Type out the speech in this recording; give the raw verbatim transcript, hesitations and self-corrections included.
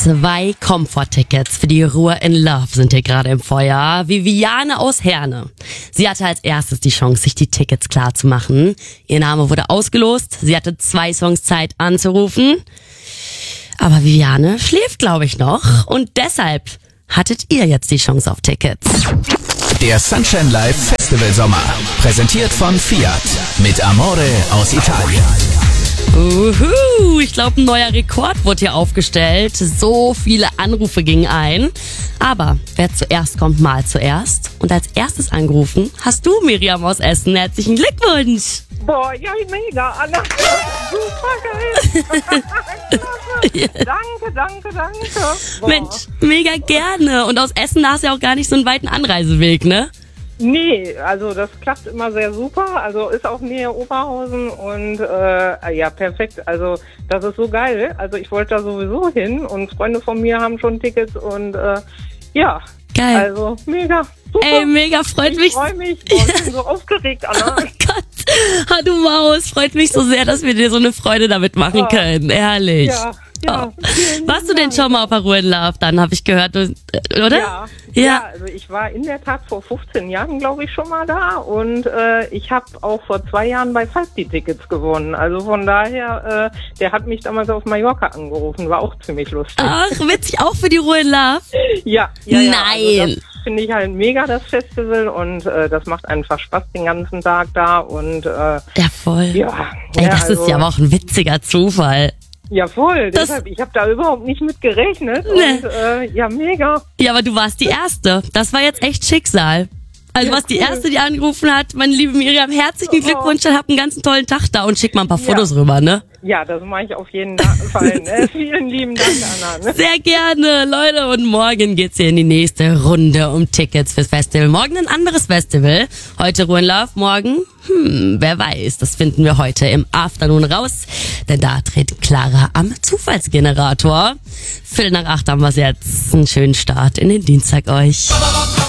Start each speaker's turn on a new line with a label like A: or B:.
A: Zwei Komforttickets für die Ruhr in Love sind hier gerade im Feuer. Viviane aus Herne. Sie hatte als erstes die Chance, sich die Tickets klar zu machen. Ihr Name wurde ausgelost. Sie hatte zwei Songs Zeit anzurufen. Aber Viviane schläft, glaube ich, noch. Und deshalb hattet ihr jetzt die Chance auf Tickets.
B: Der Sunshine Live Festival Sommer. Präsentiert von Fiat. Mit Amore aus Italien.
A: Uhu, ich glaube, ein neuer Rekord wurde hier aufgestellt. So viele Anrufe gingen ein. Aber wer zuerst kommt, mal zuerst. Und als erstes angerufen hast du, Miriam aus Essen. Herzlichen Glückwunsch.
C: Boah, ja, mega, Anna. Super geil.
A: Ja.
C: Danke, danke, danke. Boah.
A: Mensch, mega gerne. Und aus Essen hast du ja auch gar nicht so einen weiten Anreiseweg, ne?
C: Nee, also das klappt immer sehr super. Also ist auch näher Oberhausen und äh, ja, perfekt. Also das ist so geil. Also ich wollte da sowieso hin und Freunde von mir haben schon Tickets und äh, ja,
A: Geil.
C: Also mega, super.
A: Ey, mega, freut
C: ich
A: mich.
C: Ich freue mich. Boah, ich bin so aufgeregt, Anna.
A: Oh Gott, ah, du Maus, freut mich so sehr, dass wir dir so eine Freude damit machen
C: Oh.
A: können. Ehrlich.
C: Ja, ja.
A: Oh. Warst du denn schon mal auf der Ruhr in Love? Dann habe ich gehört, du, oder?
C: Ja,
A: Ja.
C: ja, also ich war in der Tat vor fünfzehn Jahren, glaube ich, schon mal da und äh, ich habe auch vor zwei Jahren bei Falk die Tickets gewonnen. Also von daher, äh, der hat mich damals auf Mallorca angerufen, war auch ziemlich lustig.
A: Ach, witzig, auch für die Ruhr in Love?
C: Ja, ja, ja.
A: Nein.
C: Also das finde ich halt mega, das Festival und äh, das macht einfach Spaß den ganzen Tag da und äh,
A: Ja, voll.
C: ja.
A: Ey,
C: ja,
A: das
C: also,
A: ist ja aber auch ein witziger Zufall.
C: Ja, voll.
A: Das-
C: Deshalb, ich habe da überhaupt nicht mit gerechnet
A: Nee.
C: und äh, ja, mega.
A: Ja, aber du warst die Erste. Das war jetzt echt Schicksal. Also
C: Ja,
A: du warst die
C: cool.
A: Erste, die angerufen hat. Meine liebe Miriam, herzlichen Glückwunsch. Dann habt einen ganzen tollen Tag da und schick mal ein paar
C: Ja.
A: Fotos rüber, ne?
C: Ja, das mache ich auf jeden Fall. Ne? Vielen lieben Dank, Anna. Ne?
A: Sehr gerne, Leute. Und morgen geht's hier in die nächste Runde um Tickets fürs Festival. Morgen ein anderes Festival. Heute Ruhr in Love, morgen, hm, wer weiß. Das finden wir heute im Afternoon raus. Denn da tritt Clara am Zufallsgenerator. Viertel nach acht haben wir's jetzt. Einen schönen Start in den Dienstag euch.